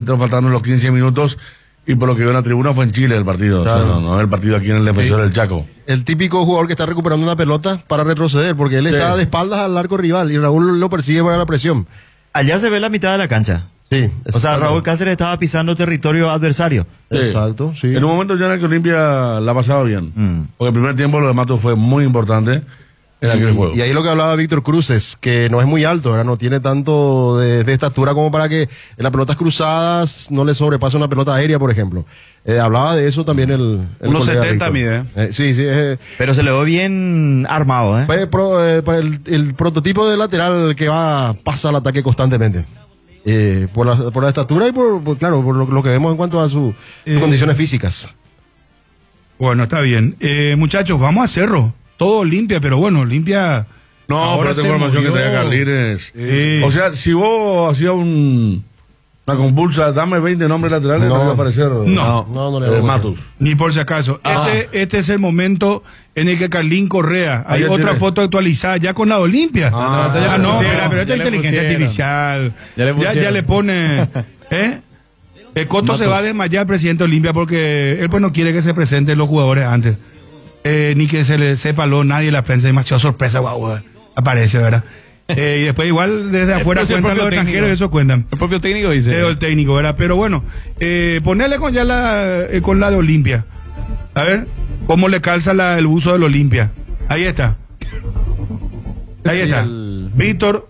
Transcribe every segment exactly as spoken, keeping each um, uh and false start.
prácticamente faltando los quince minutos, y por lo que veo en la tribuna fue en Chile el partido, claro. O sea, no, no es el partido aquí en el Defensor sí. del Chaco. El típico jugador que está recuperando una pelota para retroceder, porque él sí. está de espaldas al arco rival y Raúl lo persigue para la presión. Allá se ve la mitad de la cancha. Sí, o sea, Raúl Cáceres estaba pisando territorio adversario. Sí. Exacto, sí. En un momento ya en el que Olimpia la pasaba bien, mm. porque el primer tiempo lo de Matos fue muy importante en aquel y, juego. Y ahí lo que hablaba Víctor Cruz es que no es muy alto, ¿verdad? No tiene tanto de, de estatura como para que en las pelotas cruzadas no le sobrepase una pelota aérea, por ejemplo. Eh, hablaba de eso también el... el uno setenta mide. Eh, sí, sí. Eh, Pero se le ve bien armado, ¿eh? Pues, pro, eh, el, el prototipo de lateral que va, pasa al ataque constantemente. Eh, por, la, por la estatura y por, por claro, por lo, lo que vemos en cuanto a su, eh, sus condiciones físicas. Bueno, está bien. Eh, muchachos, vamos a Cerro. Todo limpia, pero bueno, limpia. No, pero esta información que traía Carlines. Sí. O sea, si vos hacías un, una compulsa, dame veinte nombres laterales, no, no va a aparecer. No, no, no, no le eh, Matus. Ni por si acaso. Ah. Este, este es el momento en el que Carlín Correa. Hay otra tiene. foto actualizada ya con la Olimpia. Ah, ah no, pero, pero esto es inteligencia artificial. Ya le, ya, ya le pone. ¿Eh? El Coto Matus. Se va a desmayar, presidente Olimpia, porque él pues no quiere que se presenten los jugadores antes. Eh, ni que se le sepa lo nadie en la prensa, demasiado sorpresa, guau, guau, aparece, ¿verdad? Eh, y después igual desde afuera cuentan los extranjeros, eso cuentan. El propio técnico dice. Eh, el técnico, ¿verdad? Pero bueno, eh, ponerle con ya la, eh, con la de Olimpia. A ver, cómo le calza la, el uso del Olimpia. Ahí está. Ahí está. El... Víctor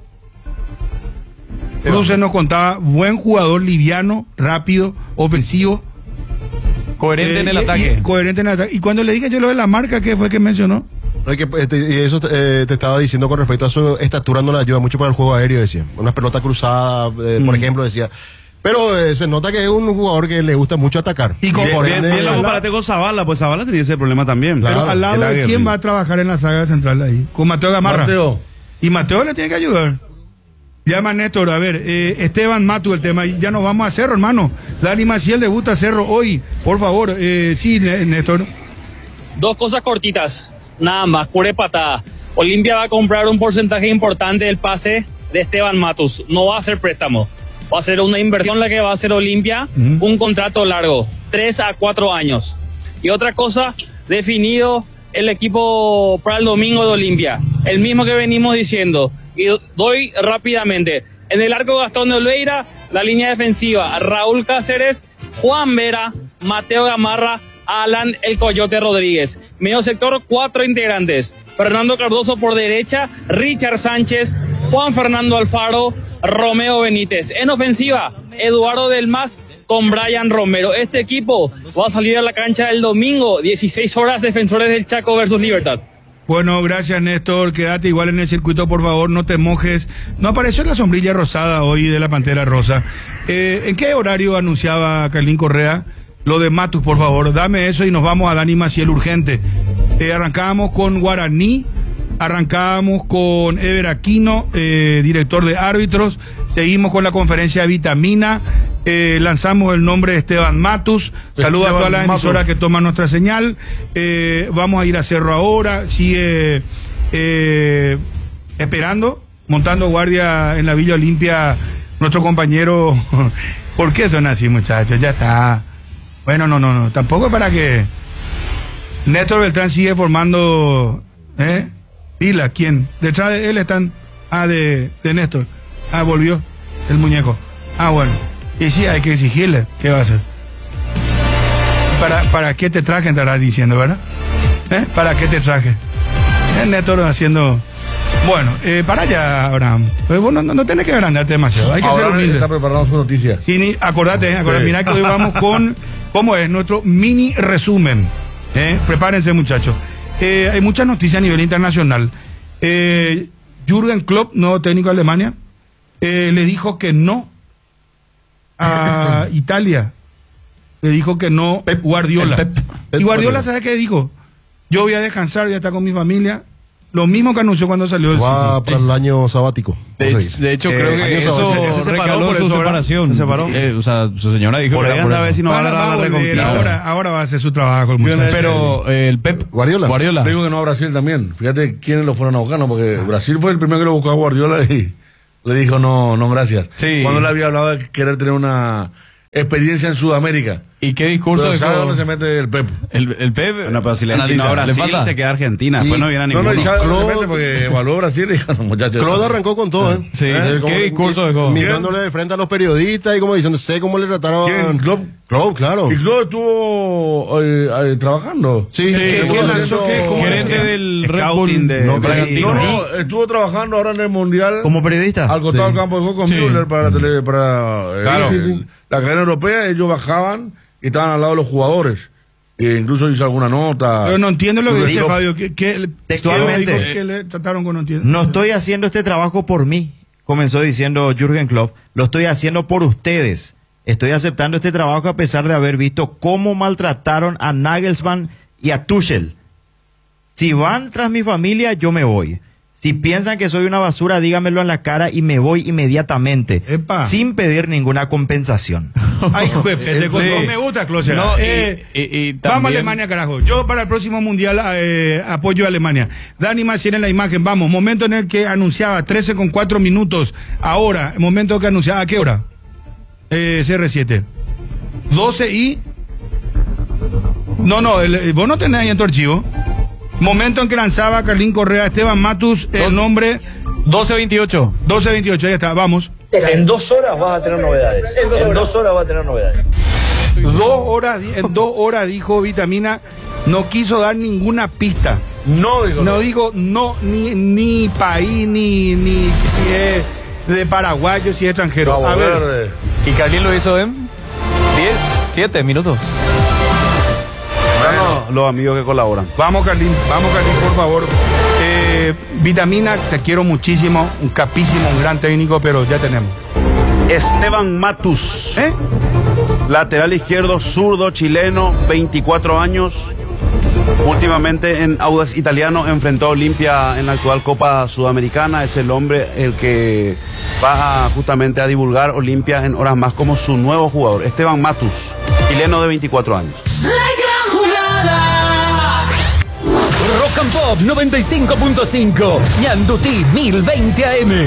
Cruz nos contaba, buen jugador, liviano, rápido, ofensivo. Coherente eh, en el y, ataque. Y, coherente en el ataque. Y cuando le dije yo lo de la marca, ¿qué fue que mencionó? No, que, este, y eso eh, te estaba diciendo con respecto a su estatura, no le ayuda mucho para el juego aéreo, decía. Unas pelotas cruzadas, eh, mm. por ejemplo, decía. Pero eh, se nota que es un jugador que le gusta mucho atacar. Y con bien, bien, bien lo comparaste con Zavala, pues Zavala tenía ese problema también. Pero claro, al lado de quién va a trabajar en la saga central ahí. Con Mateo Gamarra. Mateo. Y Mateo le tiene que ayudar. Llama Néstor, a ver, eh, Esteban Matu, el tema, ya nos vamos a Cerro, hermano. Dani Maciel debuta Cerro hoy, por favor. Eh, sí, Néstor. Dos cosas cortitas, nada más, pura patada. Olimpia va a comprar un porcentaje importante del pase de Esteban Matus. No va a ser préstamo, va a ser una inversión la que va a hacer Olimpia, uh-huh. un contrato largo, tres a cuatro años. Y otra cosa, definido el equipo para el domingo de Olimpia, el mismo que venimos diciendo. Y doy rápidamente. En el arco Gastón de Oliveira, la línea defensiva, Raúl Cáceres, Juan Vera, Mateo Gamarra, Alan El Coyote Rodríguez. Medio sector, cuatro integrantes. Fernando Cardoso por derecha, Richard Sánchez, Juan Fernando Alfaro, Romeo Benítez. En ofensiva, Eduardo Del Mas con Brian Romero. Este equipo va a salir a la cancha el domingo, dieciséis horas, Defensores del Chaco versus Libertad. Bueno, gracias Néstor, quédate igual en el circuito, por favor, no te mojes. No apareció la sombrilla rosada hoy de la Pantera Rosa. Eh, ¿En qué horario anunciaba Carlín Correa? Lo de Matus, por favor, dame eso y nos vamos a Dani Maciel urgente. Eh, arrancábamos con Guaraní, arrancábamos con Ever Aquino, eh, director de árbitros, seguimos con la conferencia de Vitamina, eh, lanzamos el nombre de Esteban Matus, saludos a todas las emisoras que toman nuestra señal, eh, vamos a ir a Cerro ahora, sigue eh, esperando, montando guardia en la Villa Olimpia, nuestro compañero. ¿Por qué son así, muchachos? Ya está. Bueno, no, no, no, tampoco es para que Néstor Beltrán sigue formando, ¿eh? Pila, ¿quién? Detrás de él están, ah, de, de Néstor, ah, volvió el muñeco, ah, bueno, y sí, hay que exigirle, ¿qué va a hacer? ¿Para, para qué te traje? Estarás diciendo, ¿verdad? ¿Eh? ¿Para qué te traje? ¿Eh? Néstor haciendo, bueno, eh, para allá, Abraham, pues vos no, no, no tenés que agrandarte demasiado, hay que ahora ser humilde. Está preparando sus noticias. Sí, ni, acordate, acordate, sí. Mira que hoy vamos con, ¿cómo es? Nuestro mini resumen, ¿eh? Prepárense, muchachos. Eh, hay muchas noticias a nivel internacional. Eh, Jürgen Klopp, nuevo técnico de Alemania, eh, le dijo que no a Italia. Le dijo que no Pep Guardiola. Pep, Pep, y Guardiola, ¿sabe qué dijo? Yo voy a descansar, voy a estar con mi familia. Lo mismo que anunció cuando salió del Va City. para el año sabático. De, de hecho, eh, creo que eso se, se recaló por su eso, separación. Se separó. Eh, o sea, su señora dijo por que ahí anda a ver si no va a dar la reconquista. Ahora, ahora va a hacer su trabajo el muchacho. Pero eh, el Pep Guardiola. Guardiola. Digo que no a Brasil también. Fíjate quiénes lo fueron a buscar, ¿no? Porque Brasil fue el primero que lo buscó a Guardiola y le dijo no, no gracias. Sí. Cuando le había hablado de querer tener una experiencia en Sudamérica. ¿Y qué discurso Pero dejó? ¿sabe dónde se mete el Pep? El, el Pep. Bueno, pero si le analiza, decís no a le Brasil, falta. te queda Argentina. Después Y- no viene a No, ninguno. no, y sabe dónde se Claude- mete porque evaluó Brasil y dijo, no, muchachos. Claude arrancó con todo, ¿eh? Sí. ¿Eh? ¿Qué discurso Mi- dejó? Mirándole de frente a los periodistas y como diciendo, sé cómo le trataron. ¿Quién? ¿Klopp? Klopp, claro. Y Claude estuvo eh, eh, trabajando. Sí, ¿Qué- estuvo quién haciendo- lanzó qué? ¿Cómo Gerente era? del Red Scouting Bull. de- No, de Bragantino. No, no, estuvo trabajando ahora en el Mundial. Como periodista. Al costado Sí. del campo de juego con Sí. Müller para, la tele, para eh, Claro. el- Sí, sí. la cadena europea. Ellos bajaban y estaban al lado de los jugadores. E incluso hizo alguna nota. Pero no entiendo lo que Porque dice Klopp- Fabio. ¿Qué, qué, Textualmente. qué dijo que le trataron con no entiendo? No estoy haciendo este trabajo por mí, comenzó diciendo Jürgen Klopp. Lo estoy haciendo por ustedes. Estoy aceptando este trabajo a pesar de haber visto cómo maltrataron a Nagelsmann y a Tuchel. Si van tras mi familia, yo me voy. Si piensan que soy una basura, dígamelo en la cara y me voy inmediatamente. Epa. Sin pedir ninguna compensación. Ay, juez, te Sí. contó, me gusta, Closer. No, y- Eh, y- y vamos a también- Alemania, carajo. Yo para el próximo mundial eh, apoyo a Alemania. Dani Maciel en la imagen. Vamos, momento en el que anunciaba trece con cuatro minutos. Ahora, momento que anunciaba, ¿a qué hora? Eh, C R siete. doce y... No, no, el- el- vos no tenés ahí en tu archivo. Momento en que lanzaba Carlín Correa, Esteban Matus, el nombre doce veintiocho. doce veintiocho, ahí está, vamos. En dos horas vas a tener novedades. En dos horas vas a tener novedades. Dos horas, di- en dos horas dijo Vitamina, no quiso dar ninguna pista. No, digo. No digo no, ni, ni país, ni, ni si es de paraguayo, si es extranjero. Cabo A ver, Verde. Y Carlín lo hizo en diez, siete minutos. Bueno, los amigos que colaboran. vamos Carlín, vamos Carlín, por favor. Eh, Vitamina, te quiero muchísimo, un capísimo, un gran técnico, pero ya tenemos. Esteban Matus, ¿Eh? lateral izquierdo, zurdo, chileno, veinticuatro años. Últimamente en Audax Italiano enfrentó a Olimpia en la actual Copa Sudamericana. Es el hombre el que va a, justamente a divulgar Olimpia en horas más como su nuevo jugador. Esteban Matus, chileno de veinticuatro años. Rock and Pop noventa y cinco punto cinco, Ñandutí mil veinte A M.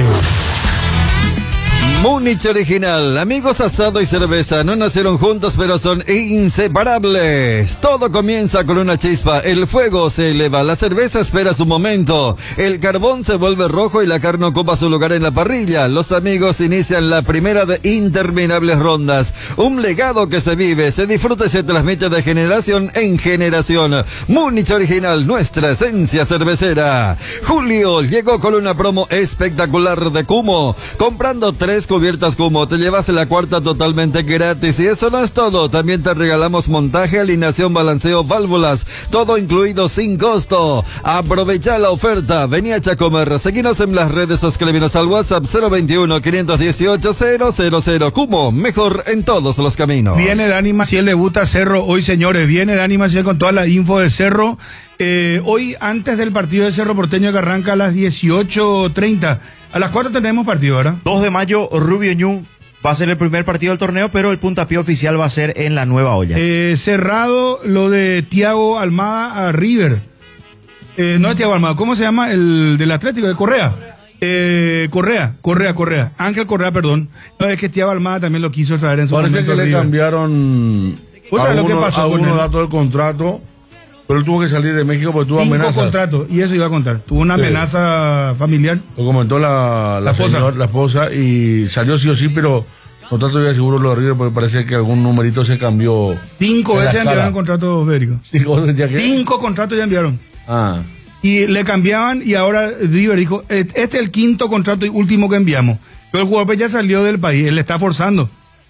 Múnich Original, amigos asado y cerveza, no nacieron juntos pero son inseparables. Todo comienza con una chispa, el fuego se eleva, la cerveza espera su momento, el carbón se vuelve rojo y la carne ocupa su lugar en la parrilla. Los amigos inician la primera de interminables rondas, un legado que se vive, se disfruta y se transmite de generación en generación. Múnich Original, nuestra esencia cervecera. Julio llegó con una promo espectacular de Cumo, comprando tres cubiertas Cumo, te llevas la cuarta totalmente gratis. Y eso no es todo, también te regalamos montaje, alineación, balanceo, válvulas, todo incluido sin costo. Aprovecha la oferta, vení a Chacomer, seguinos en las redes o escríbenos al WhatsApp cero veintiuno, quinientos dieciocho, cero cero cero. Cumo, mejor en todos los caminos. Viene Dani Maciel, debuta Cerro hoy, señores. Viene Dani Maciel con toda la info de Cerro. Eh, hoy, antes del partido de Cerro Porteño que arranca a las dieciocho treinta. A las cuatro tenemos partido, ¿verdad? dos de mayo, Rubio Ñu va a ser el primer partido del torneo, pero el puntapié oficial va a ser en la Nueva Olla. Eh, cerrado lo de Tiago Almada a River. Eh, no es Tiago Almada, ¿cómo se llama? El del Atlético, de Correa. Eh, Correa, Correa, Correa. Ángel Correa, perdón. No, es que Tiago Almada también lo quiso traer en su Parece momento. que le River. cambiaron ¿Vos sabés lo que algunos, pasó con algunos él? datos del contrato, pero él tuvo que salir de México porque tuvo Cinco amenazas. contratos, y eso iba a contar. Tuvo una Sí. amenaza familiar. Lo comentó la, la, La esposa. señora- la esposa y salió sí o sí, pero no está todavía seguro lo de River porque parece que algún numerito se cambió. Cinco en la veces escala. enviaron contratos bélicos. Cinco veces ya que- Cinco contratos ya enviaron. Ah. Y le cambiaban y ahora River dijo, este es el quinto contrato y último que enviamos. Pero el jugador pues ya salió del país, él le está forzando.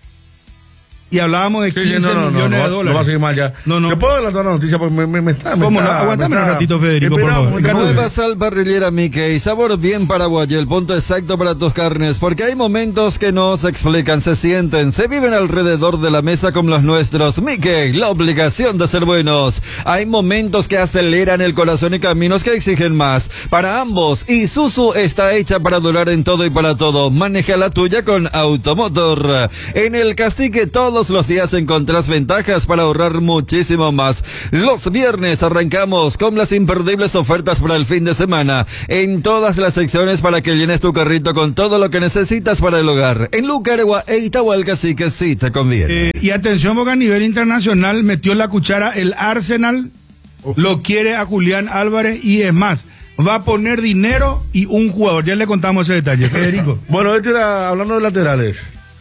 Y hablábamos de Sí, quince sí, no, no, no, millones no, de va- dólares. no va a seguir más ya. No, no. ¿Te puedo adelantar la noticia? Porque me, me, me está... me ¿Cómo no? está- Aguántame me un está- ratito, Federico, por Espera, favor. un momento. Nueva sal parrillera Mickey, sabor bien paraguayo, el punto exacto para tus carnes, porque hay momentos que no se explican, se sienten, se viven alrededor de la mesa como los nuestros. Mickey, la obligación de ser buenos. Hay momentos que aceleran el corazón y caminos que exigen más. Para ambos, Isuzu está hecha para durar en todo y para todo. Maneja la tuya con Automotor. En el Cacique todos todos los días encontrás ventajas para ahorrar muchísimo más. Los viernes arrancamos con las imperdibles ofertas para el fin de semana en todas las secciones para que llenes tu carrito con todo lo que necesitas para el hogar. En Lucaragua e Itahualca sí que sí te conviene. Eh, y atención porque a nivel internacional metió la cuchara el Arsenal, lo quiere a Julián Álvarez y es más, va a poner dinero y un jugador. Ya le contamos ese detalle, Federico. Bueno, este era hablando de laterales.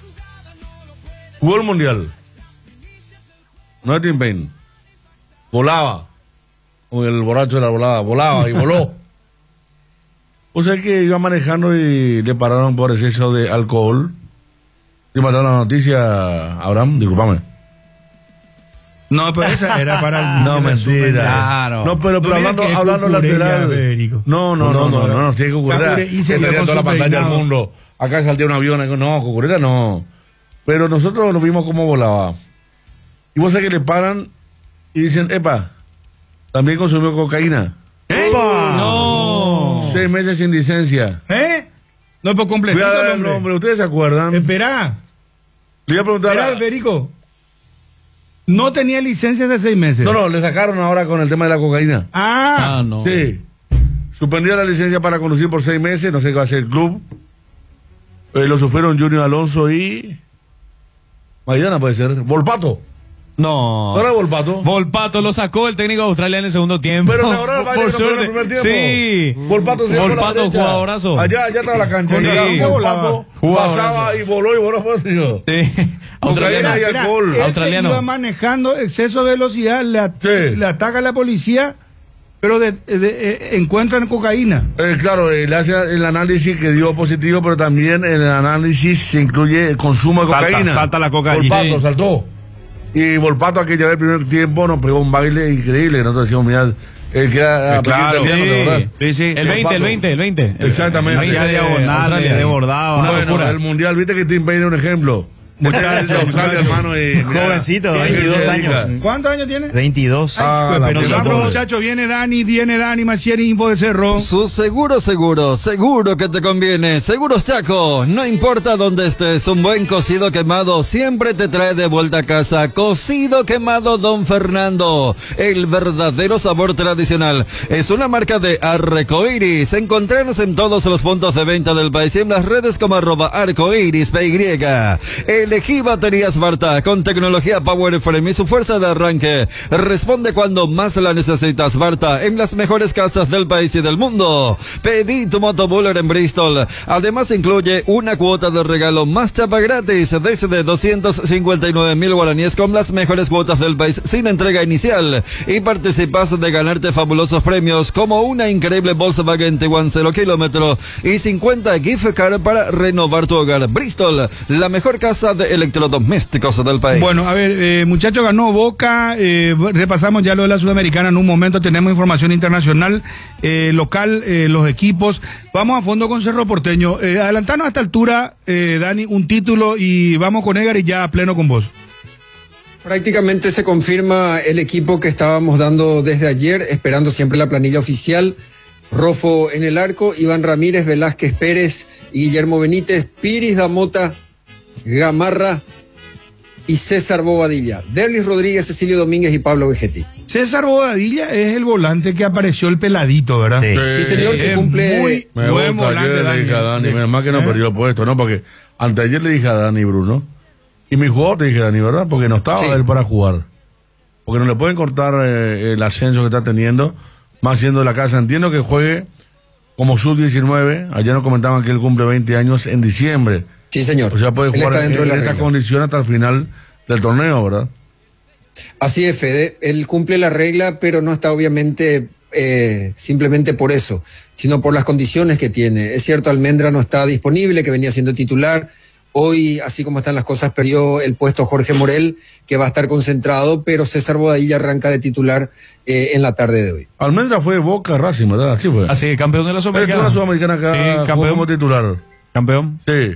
Jugó el Mundial. No es Tim Payne. Volaba. Con el borracho de la volada. Volaba y voló. O sea que iba manejando y le pararon por exceso de alcohol. ¿Te mandaron la noticia, Abraham? Discúlpame. No, pero esa era para el... No, mentira. Claro. No, pero, pero No, hablando, mira que hablando Cucurella, lateral. Federico. No, no, no, no, no, no, no, tiene que ocurrir. Cucurella y se Estaría dio toda la con su pantalla del peinado. mundo. Acá saltía un avión. No, Cucurella no. Pero nosotros nos vimos cómo volaba. Y vos sabés que le paran y dicen, epa, también consumió cocaína. ¡Epa! No. Seis meses sin licencia. ¿Eh? No, pues completito, Voy a dar el hombre. nombre, ¿ustedes se acuerdan? Espera. Le iba a preguntar. Espera, a- Federico. No tenía licencia hace seis meses. No, no, le sacaron ahora con el tema de la cocaína. Ah, Ah, no. Sí. Suspendió la licencia para conducir por seis meses, no sé qué va a hacer el club. Eh, lo sufrieron Junior Alonso y... Maidana puede ser. Volpato. No. ¿No era Volpato? Volpato lo sacó el técnico de Australia en el segundo tiempo. Pero ahora el Bayern Por no quedó en el suerte. primer tiempo. Sí. Volpato, se dio por la Volpato, derecha. jugadorazo. Allá, allá estaba la cancha. Sí. Allá, Volpato Jugadorazo. pasaba y voló y voló. Por Dios. Sí. Cocaína Australiano. y mira, alcohol. él Australiano. se iba manejando exceso de velocidad, le, at- Sí. le ataca a la policía, pero de, de- de- encuentran cocaína. Eh, claro, él hace el análisis que dio positivo, pero también en el análisis se incluye el consumo de Salta, cocaína. salta la cocaína. Volpato Sí. saltó. Y Volpato, aquella vez el primer tiempo, nos pegó un baile increíble. Nosotros decíamos, mirad, el que era Eh, claro. apellido italiano, Sí. ¿verdad? Sí, sí. El veinte, el veinte, el veinte. Exactamente. Hacía Sí. diagonales, Australia. desbordaba. Una Bueno, locura. el mundial, viste que Tim Payne es un ejemplo. Muchachos de Australia, hermano. Y, mira, Jovencito, ¿qué veintidós se años. dedica? ¿Cuántos años tiene? veintidós. Ah, la Pero puta nosotros, madre. muchachos, viene Dani, viene Dani Macieri, Info de Cerro. Su seguro, seguro, seguro que te conviene. Seguros Chaco, no importa dónde estés, un buen cocido quemado siempre te trae de vuelta a casa. Cocido quemado Don Fernando, el verdadero sabor tradicional. Es una marca de Arcoiris. Encontrarnos en todos los puntos de venta del país y en las redes como arroba arcoiris P Y. Elegí baterías Barta con tecnología Power Frame y su fuerza de arranque. Responde cuando más la necesitas. Barta en las mejores casas del país y del mundo. Pedí tu motobuller en Bristol. Además incluye una cuota de regalo más chapa gratis desde doscientos cincuenta y nueve mil guaraníes con las mejores cuotas del país sin entrega inicial. Y participas de ganarte fabulosos premios como una increíble Volkswagen Tiguan cero kilómetro y cincuenta gift card para renovar tu hogar. Bristol, la mejor casa de electrodomésticos del país. Bueno, a ver, eh, muchachos, ganó Boca, eh, repasamos ya lo de la Sudamericana en un momento, tenemos información internacional, eh, local, eh, los equipos. Vamos a fondo con Cerro Porteño. Eh, adelantanos a esta altura, eh, Dani, un título y vamos con Edgar y ya a pleno con vos. Prácticamente se confirma el equipo que estábamos dando desde ayer, esperando siempre la planilla oficial. Rofo en el arco, Iván Ramírez, Velázquez Pérez y Guillermo Benítez, Piris Damota, Gamarra y César Bobadilla. Derlis Rodríguez, Cecilio Domínguez y Pablo Vegetti. César Bobadilla es el volante que apareció el peladito, ¿verdad? Sí. Sí, señor, que Es cumple... muy Me buen gusta, volante, ayer le dije a Dani, Dani. menos mal que no ¿Eh? perdió el puesto, ¿no? Porque anteayer le dije a Dani Bruno, y mi jugador te dije Dani, ¿verdad? Porque no estaba Sí. él para jugar. Porque no le pueden cortar eh, el ascenso que está teniendo, más siendo de la casa. Entiendo que juegue como sub diecinueve, ayer nos comentaban que él cumple veinte años en diciembre. Sí, señor. O sea, puede Él jugar está en, dentro de la en esta regla. condición hasta el final del torneo, ¿verdad? Así es, Fede. Él cumple la regla, pero no está obviamente eh, simplemente por eso, sino por las condiciones que tiene. Es cierto, Almendra no está disponible, que venía siendo titular. Hoy, así como están las cosas, perdió el puesto Jorge Morel, que va a estar concentrado, pero César Bobadilla arranca de titular eh, en la tarde de hoy. Almendra fue Boca Racing, ¿verdad? Así fue. Así, campeón de la Él fue Sudamericana. la Sudamericana acá, Sí, jugó campeón. como titular. Campeón. Sí.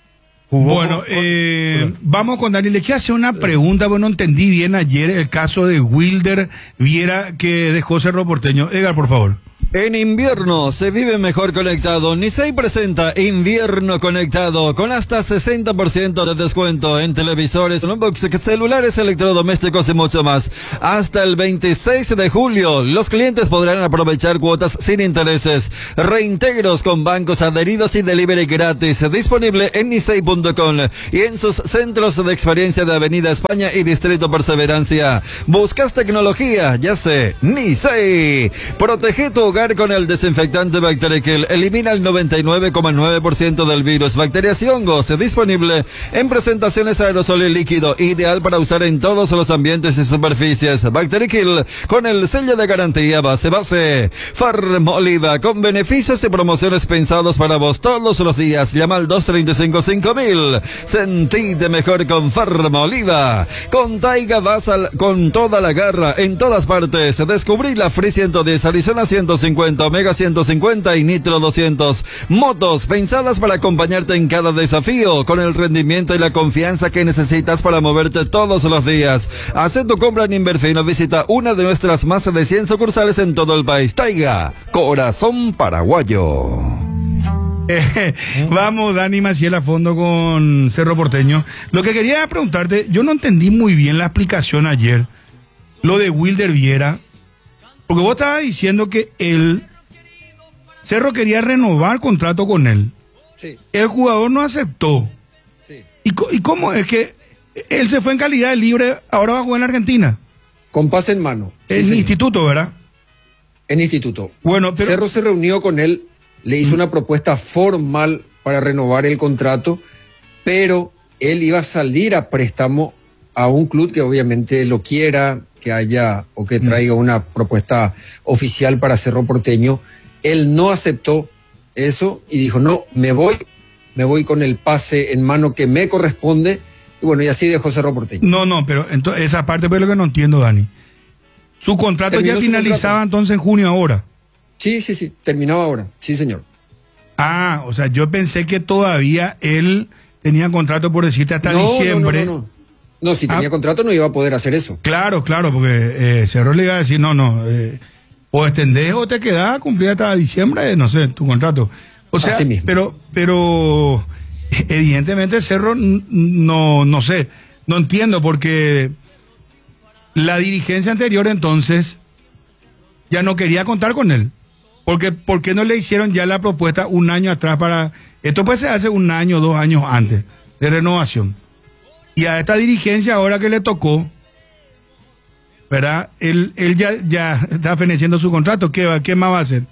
Bueno, eh, vamos con Dani. Le quiero hacer una pregunta, bueno, no entendí bien ayer el caso de Wilder Viera que dejó Cerro Porteño. Edgar, por favor. En invierno se vive mejor conectado. Nisei presenta Invierno Conectado con hasta sesenta por ciento de descuento en televisores, notebooks, celulares, electrodomésticos y mucho más. Hasta el veintiséis de julio, los clientes podrán aprovechar cuotas sin intereses, reintegros con bancos adheridos y delivery gratis. Disponible en nisei punto com y en sus centros de experiencia de Avenida España y Distrito Perseverancia. ¿Buscas tecnología? Ya sé, Nisei. Protege tu hogar con el desinfectante Bacterikill. Elimina el noventa y nueve coma nueve por ciento del virus, bacterias y hongos. Disponible en presentaciones aerosol y líquido, ideal para usar en todos los ambientes y superficies. Bacterikill con el sello de garantía base base. Farmoliva con beneficios y promociones pensados para vos todos los días. Llama al dos tres cinco cinco mil. Sentite mejor con Farmoliva. Con Taiga vas al, con toda la garra en todas partes. Descubrí la Free ciento diez, Arizona ciento cincuenta, Omega ciento cincuenta y Nitro doscientos. Motos pensadas para acompañarte en cada desafío, con el rendimiento y la confianza que necesitas para moverte todos los días. Haz tu compra en Inverfino. Visita una de nuestras más de cien sucursales en todo el país. Taiga, corazón paraguayo. Eh, vamos, Dani Maciel, a fondo con Cerro Porteño. Lo que quería preguntarte, yo no entendí muy bien la explicación ayer, lo de Wilder Viera, porque vos estabas diciendo que él, Cerro quería renovar contrato con él. Sí. El jugador no aceptó. Sí. ¿Y, ¿Y cómo es que él se fue en calidad de libre, ahora va a jugar en Argentina? Con pase en mano. En Sí, instituto, ¿verdad? En instituto. Bueno, pero... Cerro se reunió con él, le hizo una propuesta formal para renovar el contrato, pero él iba a salir a préstamo a un club que obviamente lo quiera, que haya o que traiga una propuesta oficial para Cerro Porteño. Él no aceptó eso y dijo, no, me voy, me voy con el pase en mano que me corresponde, y bueno, y así dejó Cerro Porteño. No, no, pero entonces esa parte fue lo que no entiendo, Dani. Su contrato Terminó ya su finalizaba contrato. entonces en junio ahora. Sí, sí, sí, terminaba ahora, sí señor. Ah, o sea, yo pensé que todavía él tenía contrato, por decirte, hasta No, diciembre. No, no, no, no. No, si tenía Ah. contrato no iba a poder hacer eso. Claro, claro, porque eh, Cerro le iba a decir, no, no, eh, o extendés o te quedás, cumplida hasta diciembre, no sé, tu contrato. O sea, Así mismo. pero, pero evidentemente Cerro n- no, no sé, no entiendo, porque la dirigencia anterior entonces ya no quería contar con él. Porque, ¿por qué no le hicieron ya la propuesta un año atrás para... Esto pues se hace un año, dos años antes de renovación. Y a esta dirigencia ahora que le tocó, ¿verdad? Él, él ya, ya está feneciendo su contrato. ¿Qué, va- ¿Qué más va a hacer?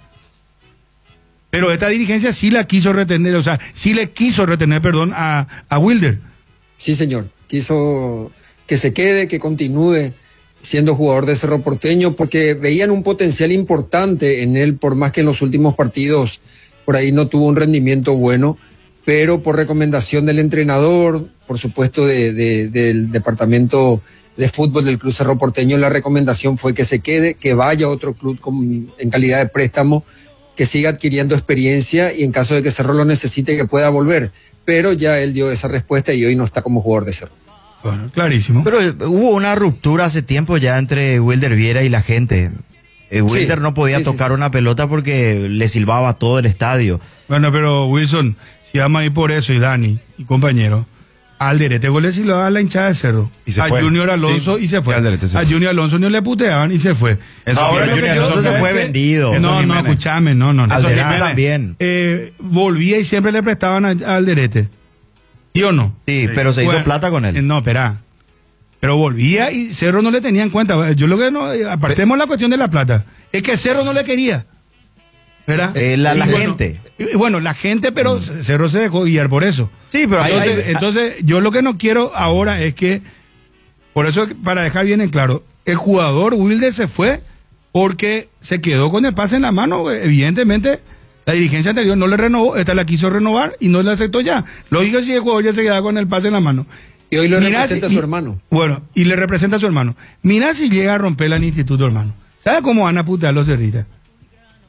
Pero esta dirigencia sí la quiso retener, o sea, sí le quiso retener, perdón, a, a Wilder. Sí, señor. Quiso que se quede, que continúe siendo jugador de Cerro Porteño, porque veían un potencial importante en él, por más que en los últimos partidos por ahí no tuvo un rendimiento bueno, pero por recomendación del entrenador, por supuesto de, de, del departamento de fútbol del Club Cerro Porteño, la recomendación fue que se quede, que vaya a otro club con, en calidad de préstamo, que siga adquiriendo experiencia y en caso de que Cerro lo necesite que pueda volver. Pero ya él dio esa respuesta y hoy no está como jugador de Cerro. Bueno, clarísimo. Pero eh, hubo una ruptura hace tiempo ya entre Wilder Viera y la gente. Eh, Wilder Sí, no podía sí, sí, tocar sí. una pelota porque le silbaba todo el estadio. Bueno, pero Wilson, si vamos a ir por eso, y Dani, y compañero, Alderete goles y lo da la hinchada de Cerro. Y se a fue. Junior Alonso Sí, y se fue. y Alderete se a fue. Junior Alonso no le puteaban y se fue. Eso Ahora Jiménez. lo que Junior yo Alonso sé se es fue que- vendido. No, Eso no, Jiménez. escúchame, no, no. no. Alderete Jiménez. también. Eh, volvía y siempre le prestaban a, a Alderete. ¿Sí o no? Sí, pero se hizo Bueno, plata con eh, él. No, espera. Pero volvía y Cerro no le tenía en cuenta. Yo lo que no, eh, apartemos la cuestión de la plata. Es que Cerro no le quería. ¿Verdad? Eh, la- Y la bueno, gente. y bueno, la gente, pero Cerro se dejó guiar por eso. Sí, pero hay- Entonces, hay- entonces, yo lo que no quiero ahora es que, por eso, para dejar bien en claro, el jugador Wilder se fue porque se quedó con el pase en la mano. Evidentemente, la dirigencia anterior no le renovó, esta la quiso renovar y no la aceptó ya. Lógico si el jugador ya se queda con el pase en la mano. Y hoy lo Mira representa si- su hermano. Bueno, y le representa a su hermano. Mira si llega a romperla en el instituto, hermano. ¿Sabe cómo van a putear los cerritas?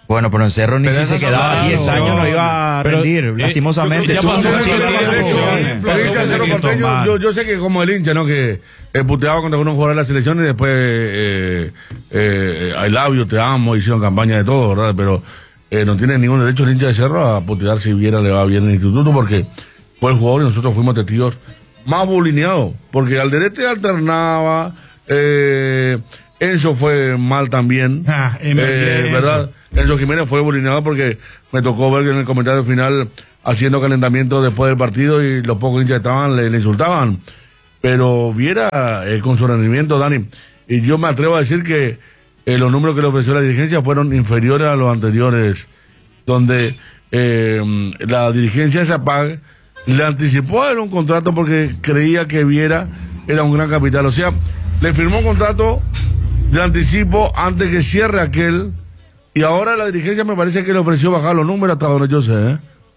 Bueno, pero en Cerro ni Pero si se eso quedaba no, diez no, años no iba a pero, rendir, eh, lastimosamente. ya pasó Tuvo- mucho tiempo. El hincha de Cerro Porteño, yo, yo sé que como el hincha, ¿no? Que eh, puteaba contra algunos jugadores de la selección y después eh, eh, I love you, te amo, hicieron campaña de todo, ¿verdad? Pero eh, no tiene ningún derecho el hincha de Cerro a putear si Viera le va bien en el instituto, porque fue el jugador y nosotros fuimos testigos más bulineados, porque Alderete alternaba, eh, Enzo fue mal también, Ah, eh, Enzo. ¿verdad? Enzo Jiménez fue bulineado porque me tocó ver que en el comentario final haciendo calentamiento después del partido y los pocos hinchas estaban le, le insultaban. Pero Viera eh, con su rendimiento, Dani, y yo me atrevo a decir que eh, los números que le ofreció la dirigencia fueron inferiores a los anteriores, donde eh, la dirigencia de Zapag le anticipó a él un contrato porque creía que Viera era un gran capital. O sea, le firmó un contrato de anticipo antes que cierre aquel. Y ahora la dirigencia me parece que le ofreció bajar los números hasta donde yo sé, ¿eh?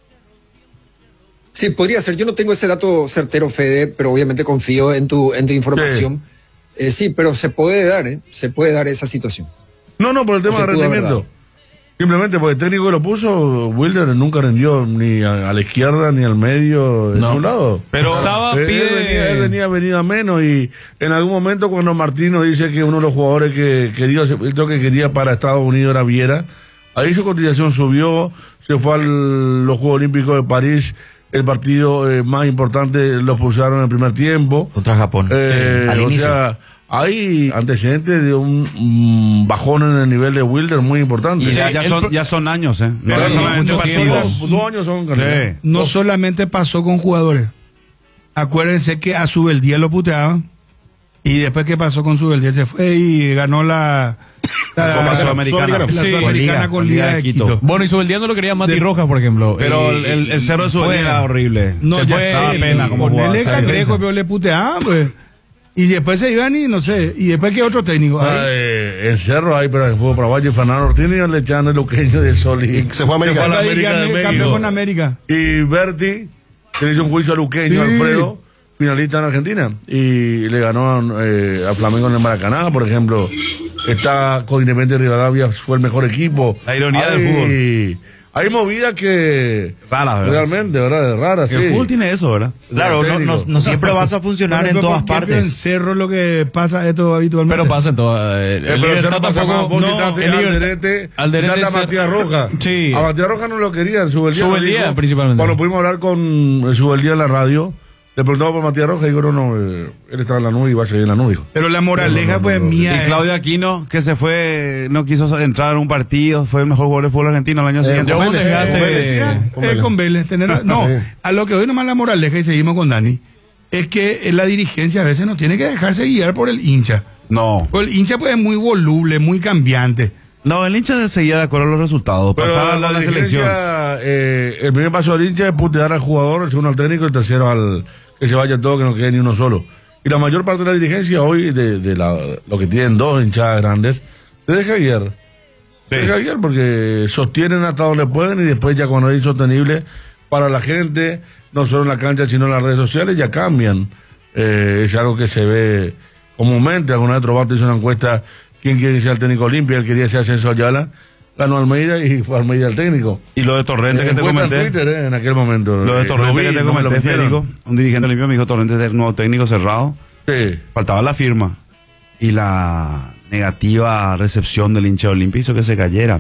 Sí, podría ser. Yo no tengo ese dato certero, Fede, pero obviamente confío en tu, en tu información. Sí, eh, sí pero se puede dar, ¿eh? Se puede dar esa situación. No, no, por el tema No se de pudo haber rendimiento. Simplemente porque el técnico que lo puso, Wilder nunca rendió ni a, a la izquierda ni al medio, de No. ningún lado. Pero Eh, Saba él, pide- venía, él venía venida menos y en algún momento cuando Martino dice que uno de los jugadores que quería, lo que quería para Estados Unidos era Viera, ahí su cotización subió, se fue a los Juegos Olímpicos de París, el partido eh, más importante lo expulsaron en el primer tiempo. Contra Japón. Eh, Al o inicio. sea, hay antecedentes de un mm, bajón en el nivel de Wilder muy importante. Y ya, ya, son, ya son años, ¿eh? No Pero es no, solamente mucho partidos. Dos, dos años son calidad. Sí. No solamente pasó con jugadores. Acuérdense que a Subeldía lo puteaban. Y después que pasó con Subeldía se fue y ganó la, la, Copa Sudamericana. la Sí, Sudamericana con Liga, con Liga de Quito. Bueno, y Subeldía no lo quería Mati De- Rojas, por ejemplo. Pero Eh, el, el, el cerro de su fue- era horrible. No, se ya fue, sé, daba pena como ponerle jugaba. ¿sabes? cangrejo, pero le puteaban, pues. Y después se iban y no sé. Y después que otro técnico. Ah, Ahí. eh, en Cerro hay, pero en fútbol paraguayo, Fernando Ortiz y le echaron el luqueño del Sol. Y se fue a América. a la Ahí América gané- de campeón México. con América. Y Berti, que le hizo un juicio a luqueño, Sí. Alfredo, finalista en Argentina. Y le ganó eh, a Flamengo en el Maracaná, por ejemplo. Está con Independiente Rivadavia, fue el mejor equipo. La ironía hay, del fútbol. Hay movidas que... Raras, ¿verdad? Realmente, ¿verdad? Raras, sí. El fútbol tiene eso, ¿verdad? Claro, no, no, no siempre vas a funcionar Por en ejemplo, todas ¿por qué En partes. Cerro lo que pasa esto habitualmente. Pero pasa en todo. eh, Eh, el pero Libertad Cerro pasa tampoco- más. Vos no, citaste el a Libertad- Alderete, Alderete citaste a es- Matías Roja. Sí. A Matías Roja no lo querían, Subeldía. Subeldía, lo dijo. principalmente. Cuando pudimos hablar con eh, Subeldía en la radio, le preguntaba por Matías Roja y digo, no, no, eh, él estaba en la nube y va a seguir en la nube, hijo. Pero la moraleja, No, no, no, pues, no, no. mía. Y es- Claudio Aquino, que se fue, no quiso entrar en un partido, fue el mejor jugador de fútbol argentino el año Eh, siguiente. con Vélez, dejaste- con Vélez, Mira, con eh, Vélez. con Vélez, tener- no, Sí. a lo que hoy nomás la moraleja y seguimos con Dani, es que la dirigencia a veces no tiene que dejarse guiar por el hincha. No, Porque el hincha pues es muy voluble, muy cambiante. no, el hincha seguía de acuerdo a los resultados. Pero Pasaba la, la, la selección. dirigencia, eh, el primer paso del hincha es putear al jugador, el segundo al técnico, el tercero al que se vaya todo, que no quede ni uno solo. Y la mayor parte de la dirigencia hoy, de, de la, lo que tienen dos hinchadas grandes, te deja guiar. Te deja guiar porque sostienen hasta donde pueden y después ya cuando es insostenible para la gente, no solo en la cancha, sino en las redes sociales, ya cambian. Eh, es algo que se ve comúnmente. Alguna vez Trovato hizo una encuesta, ¿quién quiere que sea el técnico Olimpia? Él quería ser Ascenso Ayala, ganó Almeida y fue Almeida el técnico. Y lo de Torrente que te Encuesta en comenté. Twitter, eh, en aquel momento. Lo de Eh, Torrente vi, que te no me lo comenté, metieron. Federico, un dirigente limpio me dijo Torrente es el nuevo técnico cerrado. Sí. Faltaba la firma y la negativa recepción del hincha de Olimpia hizo que se cayera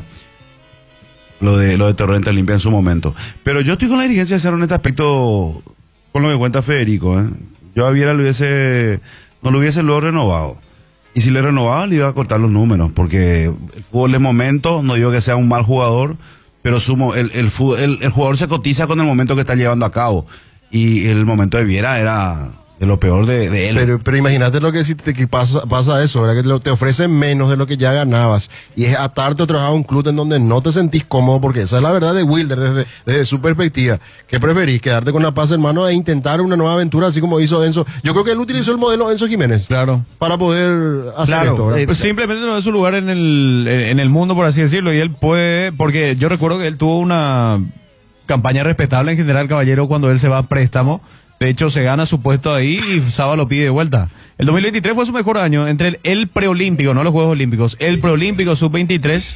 lo de lo de Torrente Olimpia en su momento. Pero yo estoy con la dirigencia de Cerro en este aspecto, con lo que cuenta Federico. ¿eh? Yo a Viera lo hubiese, no lo hubiese luego renovado. Y si le renovaba, le iba a cortar los números, porque el fútbol de momento, no digo que sea un mal jugador, pero sumo, el, el, fútbol- el, el jugador se cotiza con el momento que está llevando a cabo. Y el momento de Viera era de lo peor de, de él. Pero, pero imagínate lo que si te que pasa, pasa eso, ¿verdad? Que te, te ofrecen menos de lo que ya ganabas. Y es atarte otra vez a un club en donde no te sentís cómodo, porque esa es la verdad de Wilder desde, desde su perspectiva. ¿Qué preferís? ¿Quedarte con la paz, hermano, e intentar una nueva aventura así como hizo Enzo? Yo creo que él utilizó el modelo Enzo Jiménez. Claro. Para poder hacer Claro, esto, ¿verdad? eh, Pues simplemente no es su lugar en el, en el mundo, por así decirlo, y él puede, porque yo recuerdo que él tuvo una campaña respetable en general, Caballero, cuando él se va a préstamo. De hecho, se gana su puesto ahí y Saba lo pide de vuelta. El dos mil veintitrés fue su mejor año entre el, el preolímpico, no los Juegos Olímpicos, el preolímpico sub veintitrés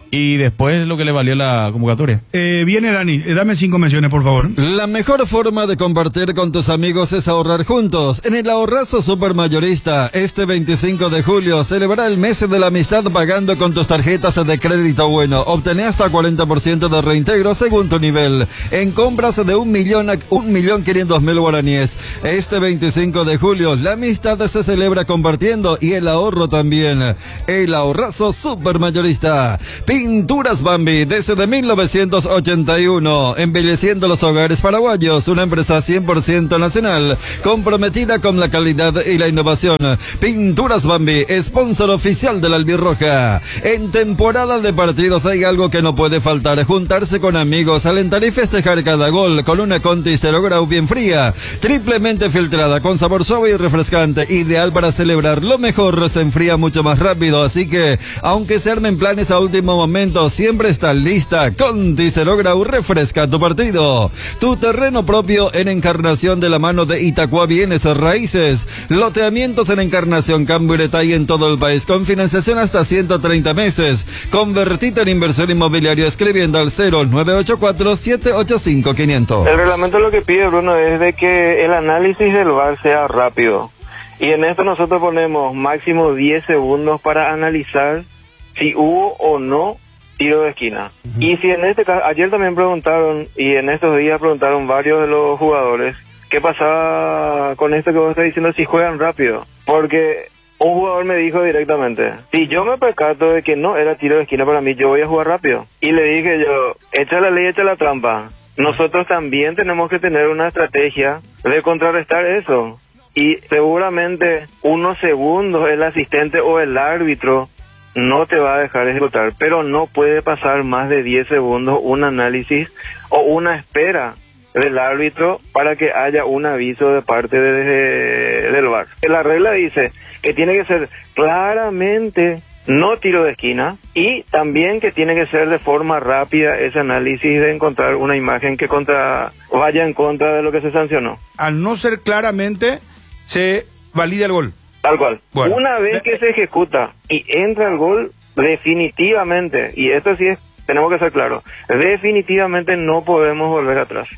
y después lo que le valió la convocatoria. Eh, viene Dani, eh, dame cinco menciones, por favor. La mejor forma de compartir con tus amigos es ahorrar juntos. En el Ahorrazo Supermayorista, este veinticinco de julio, celebra el mes de la amistad pagando con tus tarjetas de crédito bueno. Obtené hasta cuarenta por ciento de reintegro según tu nivel. En compras de un millón a un millón quinientos mil guaraníes. Este veinticinco de julio, la amistad se celebra compartiendo y el ahorro también. El Ahorrazo Supermayorista. Pinturas Bambi, desde mil novecientos ochenta y uno, embelleciendo los hogares paraguayos, una empresa cien por ciento nacional, comprometida con la calidad y la innovación. Pinturas Bambi, sponsor oficial de la Albirroja. En temporada de partidos hay algo que no puede faltar, juntarse con amigos, alentar y festejar cada gol con una Conti cero grau bien fría, triplemente filtrada, con sabor suave y refrescante, ideal para celebrar. Lo mejor se enfría mucho más rápido, así que, aunque se armen planes a último momento, momento, siempre está lista. Conti cero grau refresca tu partido. Tu terreno propio en Encarnación de la mano de Itacua Bienes Raíces. Loteamientos en Encarnación, Cambio y Detalle en todo el país con financiación hasta ciento treinta meses. Convertite en inversión inmobiliaria escribiendo al cero nueve ocho cuatro siete ocho cinco quinientos. El reglamento lo que pide, Bruno, es de que el análisis del V A R sea rápido. Y en esto nosotros ponemos máximo diez segundos para analizar si hubo o no tiro de esquina. Uh-huh. Y si en este caso, ayer también preguntaron, y en estos días preguntaron varios de los jugadores, ¿qué pasaba con esto que vos estás diciendo si juegan rápido? Porque un jugador me dijo directamente, si yo me percato de que no era tiro de esquina para mí, yo voy a jugar rápido. Y le dije yo, echa la ley, echa la trampa. Nosotros también tenemos que tener una estrategia de contrarrestar eso. Y seguramente unos segundos el asistente o el árbitro no te va a dejar ejecutar, pero no puede pasar más de diez segundos un análisis o una espera del árbitro para que haya un aviso de parte de, de, del V A R. La regla dice que tiene que ser claramente no tiro de esquina y también que tiene que ser de forma rápida ese análisis de encontrar una imagen que contra vaya en contra de lo que se sancionó. Al no ser claramente, se valida el gol. Tal cual. Bueno. Una vez que se ejecuta y entra el gol, definitivamente, y esto sí es, tenemos que ser claros, definitivamente no podemos volver atrás.